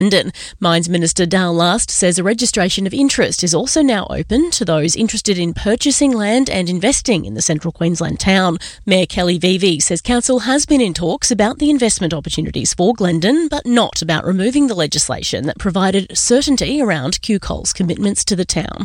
Glendon. Mines Minister Dale Last says a registration of interest is also now open to those interested in purchasing land and investing in the central Queensland town. Mayor Kelly Vivi says council has been in talks about the investment opportunities for Glendon, but not about removing the legislation that provided certainty around QCoal's commitments to the town.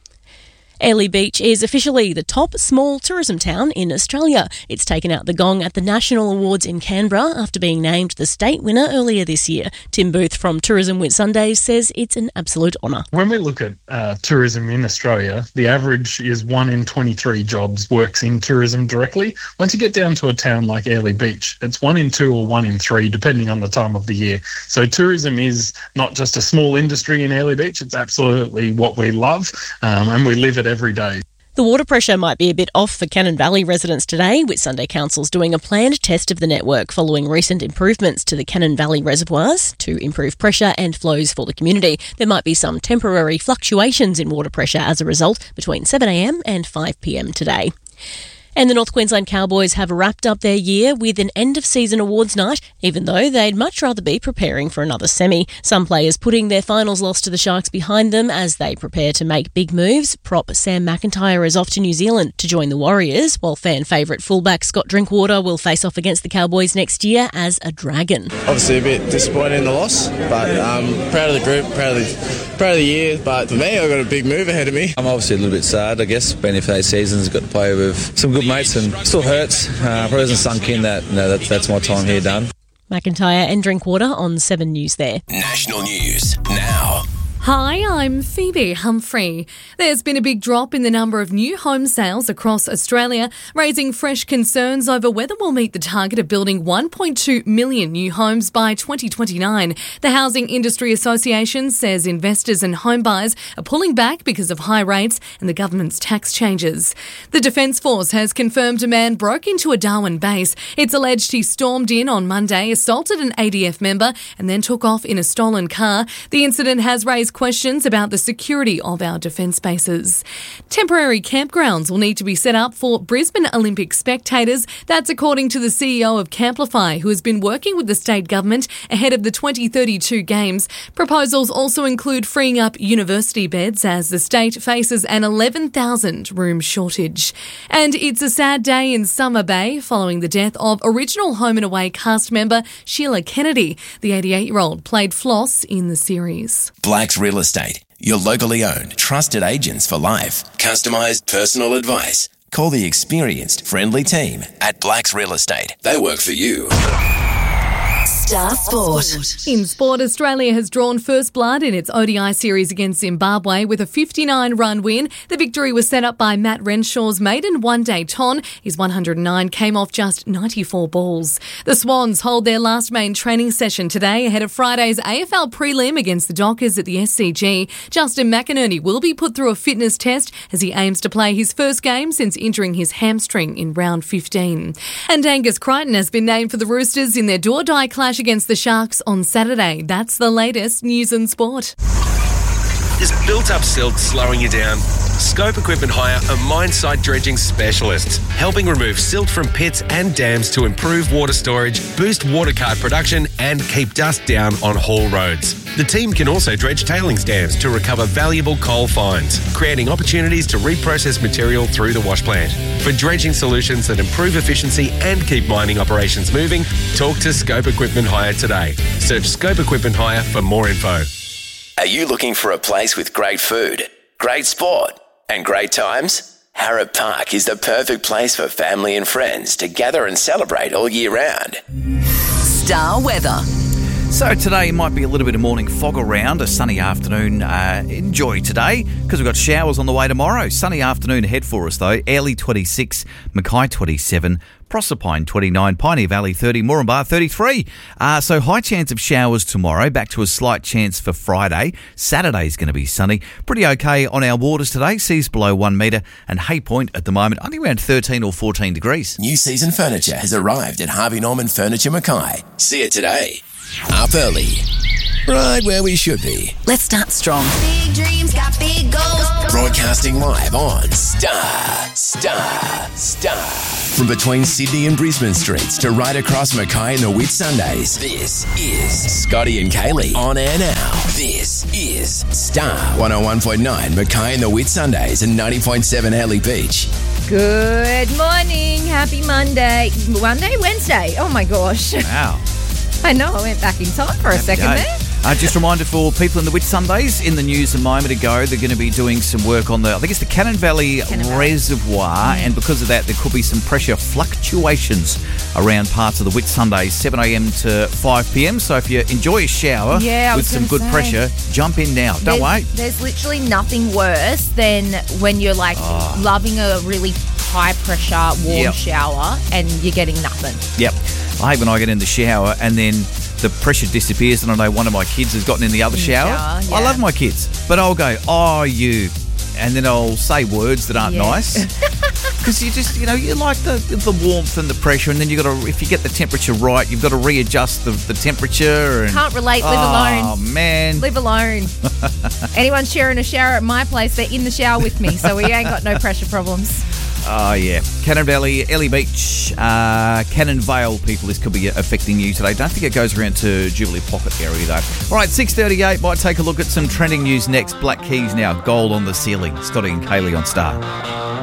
Airlie Beach is officially the top small tourism town in Australia. It's taken out the gong at the National Awards in Canberra after being named the state winner earlier this year. Tim Booth from Tourism With Sundays says it's an absolute honour. When we look at tourism in Australia, the average is 1 in 23 jobs works in tourism directly. Once you get down to a town like Airlie Beach, it's 1 in 2 or 1 in 3, depending on the time of the year. So tourism is not just a small industry in Airlie Beach, it's absolutely what we love, and we live it every day. The water pressure might be a bit off for Cannon Valley residents today, with Sunday Councils doing a planned test of the network following recent improvements to the Cannon Valley reservoirs to improve pressure and flows for the community. There might be some temporary fluctuations in water pressure as a result between 7am and 5pm today. And the North Queensland Cowboys have wrapped up their year with an end-of-season awards night, even though they'd much rather be preparing for another semi. Some players putting their finals loss to the Sharks behind them as they prepare to make big moves. Prop Sam McIntyre is off to New Zealand to join the Warriors, while fan favourite fullback Scott Drinkwater will face off against the Cowboys next year as a Dragon. Obviously a bit disappointed in the loss, but proud of the group, proud of the year. But for me, I've got a big move ahead of me. I'm obviously a little bit sad, I guess. Been here for 8 seasons, got to play with some good mates and still hurts. Probably hasn't sunk in that, that's my time here done. McIntyre and Drinkwater on 7 News there. National News now. Hi, I'm Phoebe Humphrey. There's been a big drop in the number of new home sales across Australia, raising fresh concerns over whether we'll meet the target of building 1.2 million new homes by 2029. The Housing Industry Association says investors and home buyers are pulling back because of high rates and the government's tax changes. The Defence Force has confirmed a man broke into a Darwin base. It's alleged he stormed in on Monday, assaulted an ADF member and then took off in a stolen car. The incident has raised questions about the security of our defence bases. Temporary campgrounds will need to be set up for Brisbane Olympic spectators. That's according to the CEO of Camplify, who has been working with the state government ahead of the 2032 Games. Proposals also include freeing up university beds as the state faces an 11,000 room shortage. And it's a sad day in Summer Bay following the death of original Home and Away cast member Sheila Kennedy. The 88-year-old played Floss in the series. Black's Real Estate, your locally owned, trusted agents for life. Customised personal advice. Call the experienced, friendly team at Black's Real Estate. They work for you. Star Sport. In sport, Australia has drawn first blood in its ODI series against Zimbabwe with a 59-run win. The victory was set up by Matt Renshaw's maiden one-day ton. His 109 came off just 94 balls. The Swans hold their last main training session today ahead of Friday's AFL prelim against the Dockers at the SCG. Justin McInerney will be put through a fitness test as he aims to play his first game since injuring his hamstring in round 15. And Angus Crichton has been named for the Roosters in their do-or-die clash against the Sharks on Saturday. That's the latest news and sport. Is built-up silt slowing you down? Scope Equipment Hire are mine-site dredging specialists, helping remove silt from pits and dams to improve water storage, boost water cart production and keep dust down on haul roads. The team can also dredge tailings dams to recover valuable coal fines, creating opportunities to reprocess material through the wash plant. For dredging solutions that improve efficiency and keep mining operations moving, talk to Scope Equipment Hire today. Search Scope Equipment Hire for more info. Are you looking for a place with great food, great sport, and great times? Harrop Park is the perfect place for family and friends to gather and celebrate all year round. Star weather. So today might be a little bit of morning fog around, a sunny afternoon. Enjoy today because we've got showers on the way tomorrow. Sunny afternoon ahead for us though. Airlie 26, Mackay 27, Proserpine 29, Pioneer Valley 30, Moranbah 33. So high chance of showers tomorrow, back to a slight chance for Friday. Saturday's going to be sunny. Pretty okay on our waters today. Seas below 1 metre and Hay Point at the moment only around 13 or 14 degrees. New season furniture has arrived at Harvey Norman Furniture Mackay. See it today. Up early. Right where we should be. Let's start strong. Big dreams got big goals. Broadcasting live on Star. From between Sydney and Brisbane streets to right across Mackay and the Whitsundays, this is Scotty and Kaylee on air now. This is Star 101.9 Mackay and the Whitsundays and 90.7 Early Beach. Good morning. Happy Monday. Wednesday. Oh my gosh. Wow. I know, I went back in time for a second there. Just a reminder for people in the Whitsundays, in the news a moment ago, they're going to be doing some work on I think it's the Cannon Valley Reservoir, and because of that, there could be some pressure fluctuations around parts of the Whitsundays, 7 a.m. to 5 p.m. So if you enjoy a shower with some good pressure, jump in now. Don't wait. There's literally nothing worse than when you're loving a really high pressure warm shower and you're getting nothing. Yep. I hate when I get in the shower and then the pressure disappears and I know one of my kids has gotten in the other shower. I love my kids, but I'll go, oh, you, and then I'll say words that aren't nice. Because you just, you like the warmth and the pressure, and then you got to, if you get the temperature right, you've got to readjust the temperature. And, can't relate, live alone. Oh, man. Live alone. Anyone sharing a shower at my place, they're in the shower with me, so we ain't got no pressure problems. Oh, yeah. Cannon Valley, Ellie Beach, Cannon Vale, people, this could be affecting you today. Don't think it goes around to Jubilee Pocket area, though. All right, 6:38, might take a look at some trending news next. Black Keys now, gold on the ceiling. Scotty and Kaylee on Star.